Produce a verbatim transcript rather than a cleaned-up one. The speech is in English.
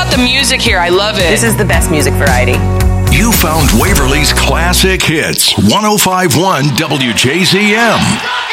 about the music here. I love it. This is the best music variety. You found Waverly's classic hits. one oh five point one W J Z M.